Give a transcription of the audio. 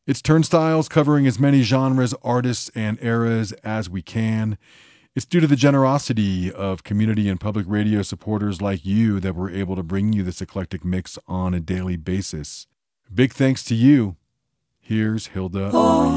It's Turnstiles, covering as many genres, artists, and eras as we can. It's due to the generosity of community and public radio supporters like you that we're able to bring you this eclectic mix on a daily basis. Big thanks to you. Here's Hilda.